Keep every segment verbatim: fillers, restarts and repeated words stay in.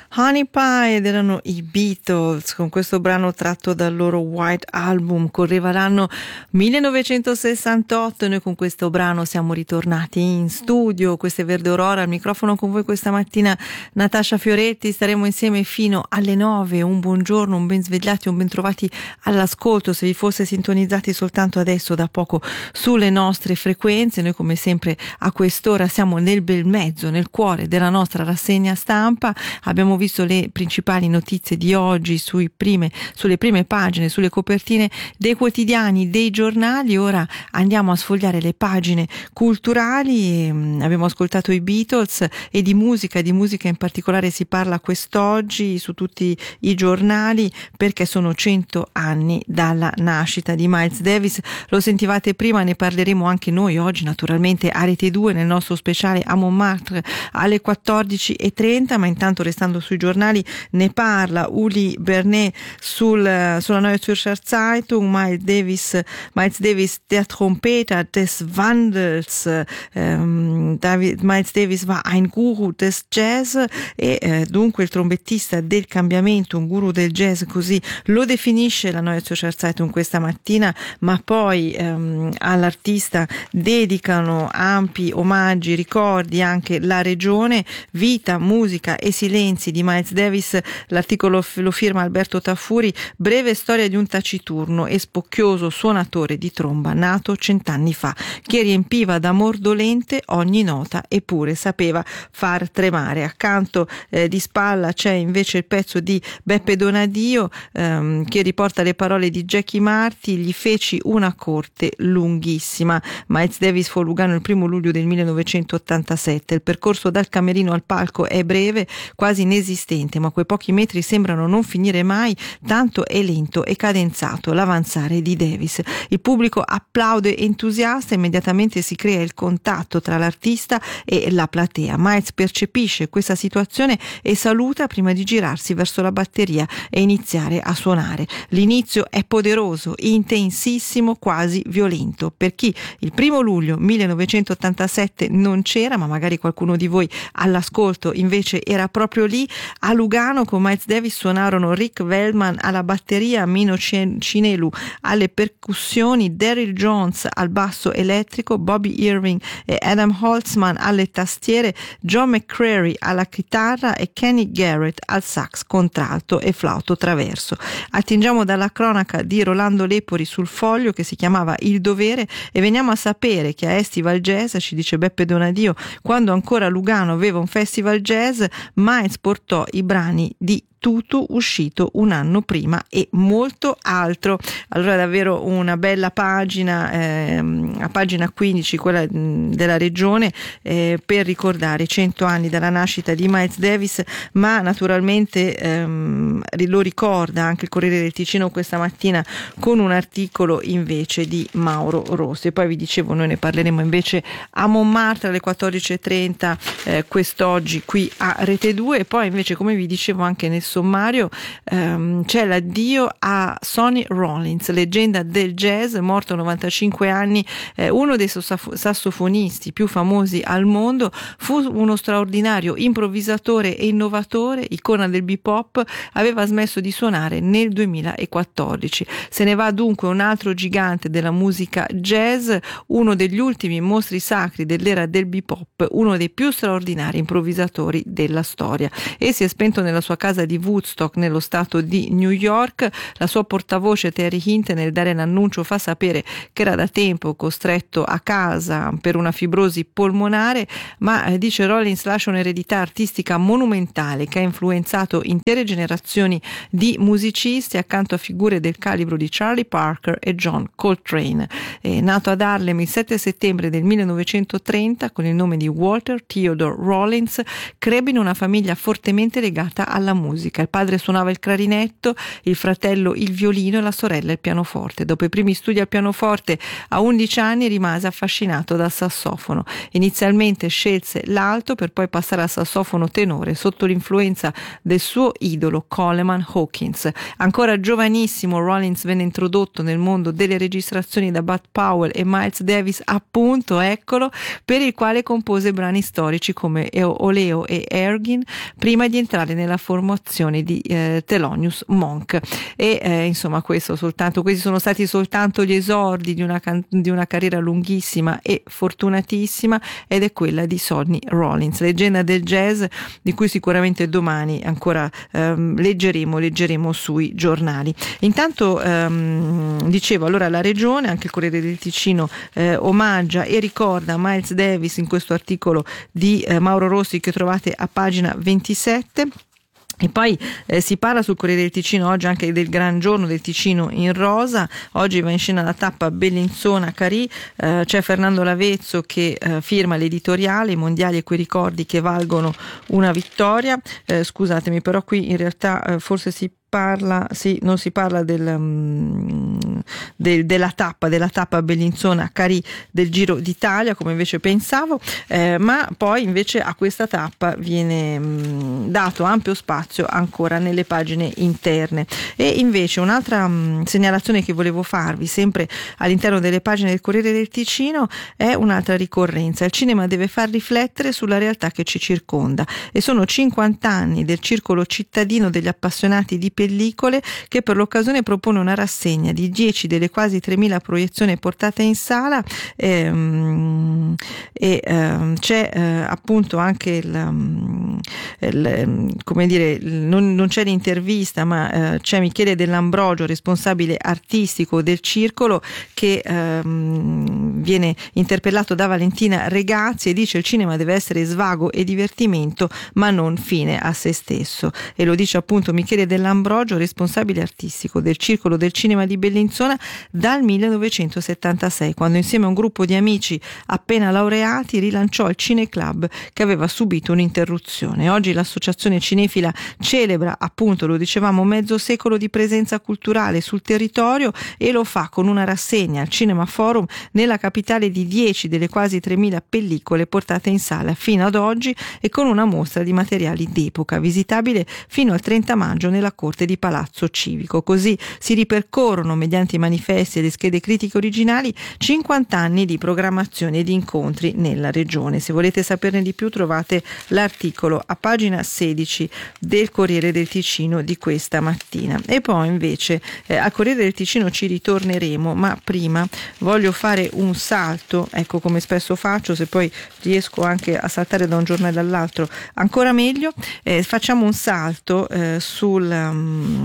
Honey Pie ed erano i Beatles con questo brano tratto dal loro White Album. Correva l'anno millenovecentosessantotto e noi con questo brano siamo ritornati in studio. Questa è Verde Aurora, al microfono con voi questa mattina Natascia Fioretti. Staremo insieme fino alle nove. Un buongiorno, un ben svegliati, un ben trovati all'ascolto. Se vi fosse sintonizzati soltanto adesso da poco sulle nostre frequenze, noi come sempre a quest'ora siamo nel bel mezzo, nel cuore della nostra rassegna stampa. Abbiamo visto le principali notizie di oggi sui prime, sulle prime pagine, sulle copertine dei quotidiani, dei giornali. Ora andiamo a sfogliare le pagine culturali. E, mh, abbiamo ascoltato i Beatles e di musica, di musica in particolare si parla quest'oggi su tutti i giornali perché sono cento anni dalla nascita di Miles Davis. Lo sentivate prima, ne parleremo anche noi oggi naturalmente a Rete due nel nostro speciale a Montmartre alle quattordici e trenta, ma intanto restando sui giornali ne parla Uli Bernet sul, sulla Neue Zürcher Zeitung. Miles Davis, Miles Davis der Trompeter des Wandels. ähm, David, Miles Davis war ein Guru des Jazz e eh, dunque il trombettista del cambiamento, un guru del jazz, così lo definisce la Neue Zürcher Zeitung questa mattina. Ma poi ehm, all'artista dedicano ampi omaggi, ricordi anche la regione. Vita, musica e silenzi di Miles Davis, l'articolo lo firma Alberto Taffuri. Breve storia di un taciturno e spocchioso suonatore di tromba nato cent'anni fa, che riempiva d'amor dolente ogni nota eppure sapeva far tremare. Accanto eh, di spalla c'è invece il pezzo di Beppe Donadio ehm, che riporta le parole di Jackie Marti: gli feci una corte lunghissima. Miles Davis fu a Lugano il primo luglio del millenovecentottantasette. Il percorso dal camerino al palco è breve, quasi inesistente, ma quei pochi metri sembrano non finire mai, tanto è lento e cadenzato l'avanzare di Davis. Il pubblico applaude entusiasta, immediatamente si crea il contatto tra l'artista e la platea. Miles percepisce questa situazione e saluta prima di girarsi verso la batteria e iniziare a suonare. L'inizio è poderoso, intensissimo, quasi violento. Per chi il primo luglio millenovecentottantasette non c'era, ma magari qualcuno di voi all'ascolto invece era proprio lì, a Lugano con Miles Davis suonarono Rick Wellman alla batteria, Mino Cinelu alle percussioni, Daryl Jones al basso elettrico, Bobby Irving e Adam Holtzman alle tastiere, John McCrary alla chitarra e Kenny Garrett al sax contralto e flauto traverso. Attingiamo dalla cronaca di Rolando Lepori sul Foglio che si chiamava Il Dovere e veniamo a sapere che a Estival Jazz, ci dice Beppe Donadio, quando ancora Lugano aveva un festival jazz, Miles portò i brani di Tutu uscito un anno prima e molto altro. Allora davvero una bella pagina, ehm, a pagina quindici, quella mh, della regione, eh, per ricordare i cento anni dalla nascita di Miles Davis, ma naturalmente ehm, lo ricorda anche il Corriere del Ticino questa mattina con un articolo invece di Mauro Rossi. E poi vi dicevo, noi ne parleremo invece a Montmartre alle quattordici e trenta eh, quest'oggi qui a Rete due. E poi invece, come vi dicevo anche nel sommario, ehm, c'è l'addio a Sonny Rollins, leggenda del jazz, morto a novantacinque anni, eh, uno dei sassofonisti più famosi al mondo. Fu uno straordinario improvvisatore e innovatore, icona del bebop. Aveva smesso di suonare nel duemilaquattordici. Se ne va dunque un altro gigante della musica jazz, uno degli ultimi mostri sacri dell'era del bebop, uno dei più straordinari improvvisatori della storia, e si è spento nella sua casa di Woodstock nello stato di New York. La sua portavoce Terry Hint nel dare l'annuncio fa sapere che era da tempo costretto a casa per una fibrosi polmonare, ma eh, dice Rollins lascia un'eredità artistica monumentale che ha influenzato intere generazioni di musicisti accanto a figure del calibro di Charlie Parker e John Coltrane. È nato ad Harlem il sette settembre del millenovecentotrenta con il nome di Walter Theodore Rollins, crebbe in una famiglia fortemente legata alla musica. musica. Il padre suonava il clarinetto, il fratello il violino e la sorella il pianoforte. Dopo i primi studi al pianoforte a undici anni rimase affascinato dal sassofono. Inizialmente scelse l'alto per poi passare al sassofono tenore sotto l'influenza del suo idolo Coleman Hawkins. Ancora giovanissimo Rollins venne introdotto nel mondo delle registrazioni da Bud Powell e Miles Davis, appunto, eccolo, per il quale compose brani storici come Oleo e Ergin prima di entrare nella formazione di eh, Thelonious Monk. E eh, insomma questo soltanto, questi sono stati soltanto gli esordi di una, can- di una carriera lunghissima e fortunatissima, ed è quella di Sonny Rollins, leggenda del jazz di cui sicuramente domani ancora ehm, leggeremo, leggeremo sui giornali. Intanto ehm, dicevo, allora la regione, anche il Corriere del Ticino eh, omaggia e ricorda Miles Davis in questo articolo di eh, Mauro Rossi che trovate a pagina ventisette. E poi eh, si parla sul Corriere del Ticino oggi anche del Gran Giorno del Ticino in rosa. Oggi va in scena la tappa Bellinzona-Carì, eh, c'è Fernando Lavezzo che eh, firma l'editoriale, i mondiali e quei ricordi che valgono una vittoria. Eh, scusatemi, però qui in realtà eh, forse si parla, sì, non si parla del, um, del, della tappa della tappa Bellinzona-Carì del Giro d'Italia come invece pensavo, eh, ma poi invece a questa tappa viene um, dato ampio spazio ancora nelle pagine interne. E invece un'altra um, segnalazione che volevo farvi sempre all'interno delle pagine del Corriere del Ticino è un'altra ricorrenza. Il cinema deve far riflettere sulla realtà che ci circonda, e sono cinquanta anni del Circolo Cittadino degli Appassionati di Pellicole, che per l'occasione propone una rassegna di dieci delle quasi tremila proiezioni portate in sala, ehm, e ehm, c'è eh, appunto anche il, um, il come dire, non, non c'è l'intervista, ma eh, c'è Michele Dell'Ambrogio, responsabile artistico del circolo, che ehm, viene interpellato da Valentina Regazzi e dice: il cinema deve essere svago e divertimento ma non fine a se stesso. E lo dice appunto Michele Dell'Ambrogio, responsabile artistico del Circolo del Cinema di Bellinzona dal millenovecentosettantasei, quando insieme a un gruppo di amici appena laureati rilanciò il Cineclub che aveva subito un'interruzione. Oggi l'associazione cinefila celebra, appunto, lo dicevamo, mezzo secolo di presenza culturale sul territorio, e lo fa con una rassegna al Cinema Forum nella capitale di dieci delle quasi tremila pellicole portate in sala fino ad oggi, e con una mostra di materiali d'epoca visitabile fino al trenta maggio nella corte di Palazzo Civico. Così si ripercorrono, mediante i manifesti e le schede critiche originali, cinquanta anni di programmazione e di incontri nella regione. Se volete saperne di più trovate l'articolo a pagina sedici del Corriere del Ticino di questa mattina. E poi invece eh, al Corriere del Ticino ci ritorneremo, ma prima voglio fare un salto, ecco, come spesso faccio, se poi riesco anche a saltare da un giornale all'altro ancora meglio. Eh, facciamo un salto eh, sul um,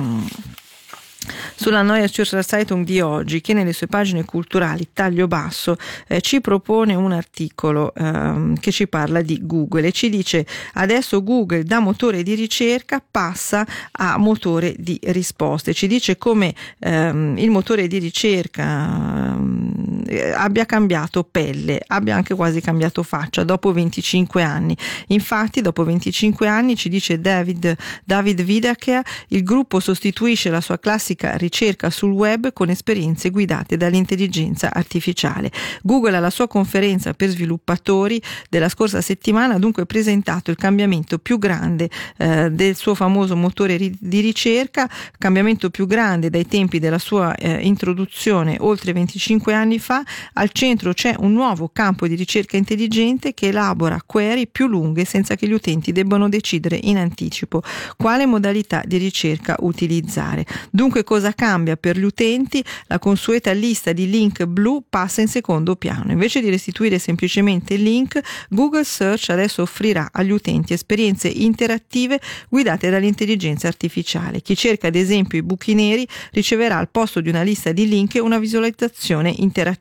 sulla Neue Zürcher Zeitung di oggi, che nelle sue pagine culturali taglio basso eh, ci propone un articolo ehm, che ci parla di Google e ci dice: adesso Google da motore di ricerca passa a motore di risposte. Ci dice come ehm, il motore di ricerca ehm, abbia cambiato pelle, abbia anche quasi cambiato faccia dopo venticinque anni. Infatti dopo venticinque anni, ci dice David, David Widaker, il gruppo sostituisce la sua classica ricerca sul web con esperienze guidate dall'intelligenza artificiale. Google alla sua conferenza per sviluppatori della scorsa settimana ha dunque presentato il cambiamento più grande eh, del suo famoso motore ri- di ricerca, cambiamento più grande dai tempi della sua eh, introduzione oltre venticinque anni fa. Al centro c'è un nuovo campo di ricerca intelligente che elabora query più lunghe senza che gli utenti debbano decidere in anticipo quale modalità di ricerca utilizzare. Dunque cosa cambia per gli utenti? La consueta lista di link blu passa in secondo piano. Invece di restituire semplicemente il link, Google Search adesso offrirà agli utenti esperienze interattive guidate dall'intelligenza artificiale. Chi cerca ad esempio i buchi neri riceverà al posto di una lista di link una visualizzazione interattiva.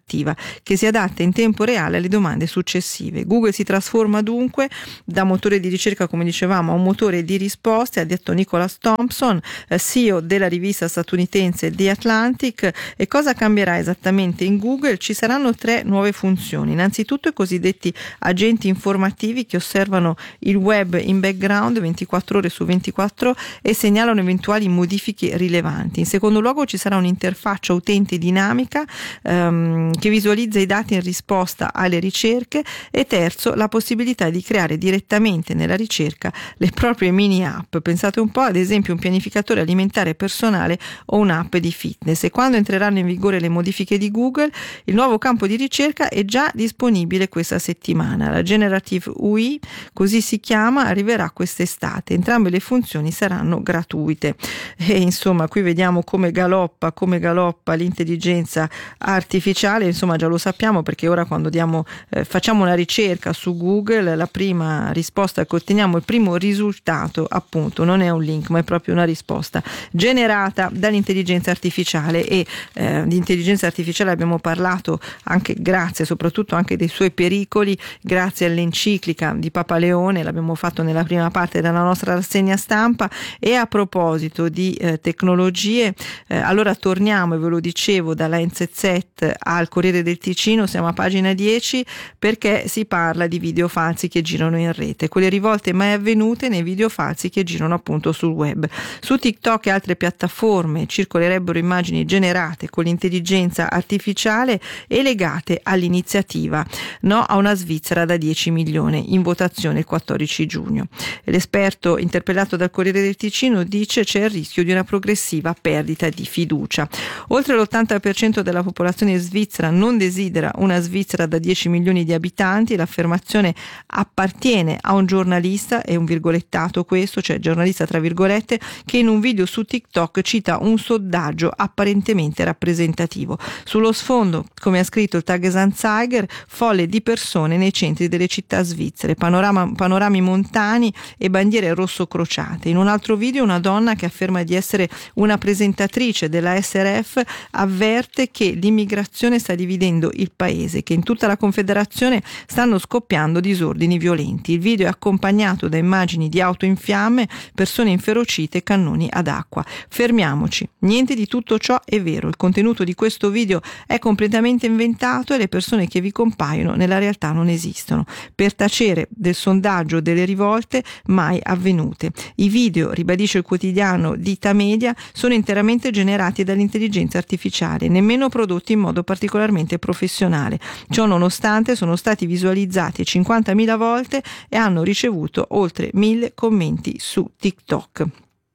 interattiva che si adatta in tempo reale alle domande successive. Google si trasforma dunque da motore di ricerca, come dicevamo, a un motore di risposte, ha detto Nicholas Thompson, C E O della rivista statunitense The Atlantic. E cosa cambierà esattamente in Google? Ci saranno tre nuove funzioni. Innanzitutto i cosiddetti agenti informativi che osservano il web in background ventiquattro ore su ventiquattro e segnalano eventuali modifiche rilevanti. In secondo luogo ci sarà un'interfaccia utente dinamica ehm, che visualizza i dati in risposta alle ricerche, e terzo la possibilità di creare direttamente nella ricerca le proprie mini app. Pensate un po', ad esempio un pianificatore alimentare personale o un'app di fitness. E quando entreranno in vigore le modifiche di Google, il nuovo campo di ricerca è già disponibile questa settimana. La Generative U I, così si chiama, arriverà quest'estate. Entrambe le funzioni saranno gratuite. E insomma, qui vediamo come galoppa, come galoppa l'intelligenza artificiale. Insomma, già lo sappiamo, perché ora quando diamo, eh, facciamo una ricerca su Google, la prima risposta che otteniamo, il primo risultato appunto non è un link, ma è proprio una risposta generata dall'intelligenza artificiale. E eh, di intelligenza artificiale abbiamo parlato anche grazie, soprattutto anche dei suoi pericoli, grazie all'enciclica di Papa Leone, l'abbiamo fatto nella prima parte della nostra rassegna stampa. E a proposito di eh, tecnologie, eh, allora torniamo, e ve lo dicevo, dalla N Z Z al Corriere del Ticino, siamo a pagina dieci, perché si parla di video falsi che girano in rete, quelle rivolte mai avvenute nei video falsi che girano appunto sul web. Su TikTok e altre piattaforme circolerebbero immagini generate con l'intelligenza artificiale e legate all'iniziativa No a una Svizzera da dieci milioni in votazione il quattordici giugno. L'esperto interpellato dal Corriere del Ticino dice c'è il rischio di una progressiva perdita di fiducia. Oltre l'ottanta per cento della popolazione svizzera non desidera una Svizzera da dieci milioni di abitanti. L'affermazione appartiene a un giornalista, è un virgolettato questo, cioè giornalista tra virgolette, che in un video su TikTok cita un sondaggio apparentemente rappresentativo. Sullo sfondo, come ha scritto il Tagesanzeiger, folle di persone nei centri delle città svizzere, panorama, panorami montani e bandiere rosso crociate. In un altro video una donna che afferma di essere una presentatrice della S R F avverte che l'immigrazione sta dividendo il paese, che in tutta la Confederazione stanno scoppiando disordini violenti. Il video è accompagnato da immagini di auto in fiamme, persone inferocite e cannoni ad acqua. Fermiamoci, niente di tutto ciò è vero. Il contenuto di questo video è completamente inventato e le persone che vi compaiono nella realtà non esistono. Per tacere del sondaggio delle rivolte mai avvenute. I video, ribadisce il quotidiano Dita Media, sono interamente generati dall'intelligenza artificiale, nemmeno prodotti in modo particolarmente professionale. Ciò nonostante sono stati visualizzati cinquantamila volte e hanno ricevuto oltre mille commenti su TikTok.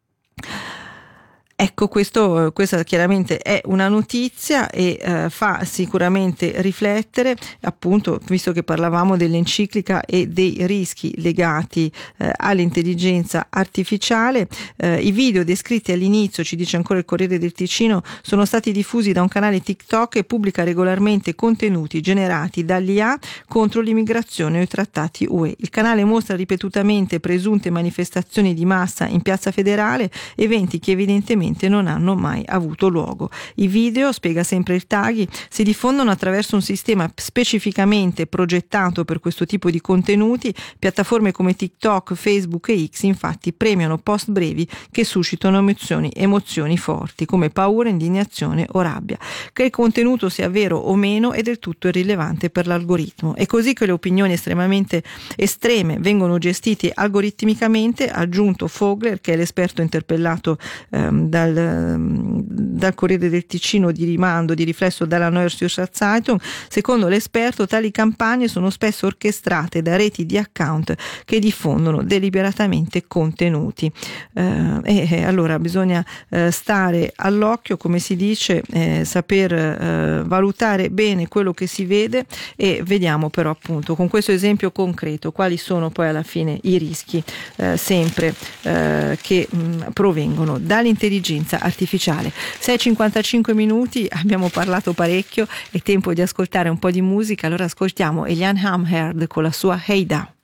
Ecco, questo, questa chiaramente è una notizia e eh, fa sicuramente riflettere, appunto, visto che parlavamo dell'enciclica e dei rischi legati eh, all'intelligenza artificiale. Eh, I video descritti all'inizio, ci dice ancora il Corriere del Ticino, sono stati diffusi da un canale TikTok che pubblica regolarmente contenuti generati dall'I A contro l'immigrazione o i trattati U E. Il canale mostra ripetutamente presunte manifestazioni di massa in Piazza Federale, eventi che evidentemente non hanno mai avuto luogo. I video, spiega sempre il Taghi, si diffondono attraverso un sistema specificamente progettato per questo tipo di contenuti. Piattaforme come TikTok, Facebook e X infatti premiano post brevi che suscitano emozioni, emozioni forti come paura, indignazione o rabbia. Che il contenuto sia vero o meno è del tutto irrilevante per l'algoritmo. È così che le opinioni estremamente estreme vengono gestite algoritmicamente, ha aggiunto Fogler, che è l'esperto interpellato ehm, dal, dal Corriere del Ticino di rimando, di riflesso dalla Neue Zürcher Zeitung. Secondo l'esperto, tali campagne sono spesso orchestrate da reti di account che diffondono deliberatamente contenuti. Eh, e allora bisogna eh, stare all'occhio, come si dice, eh, saper eh, valutare bene quello che si vede, e vediamo però appunto con questo esempio concreto quali sono poi alla fine i rischi eh, sempre eh, che mh, provengono dall'intelligenza artificiale. sei e cinquantacinque minuti, abbiamo parlato parecchio, è tempo di ascoltare un po' di musica, allora ascoltiamo Eliane Amherd con la sua Hey Da.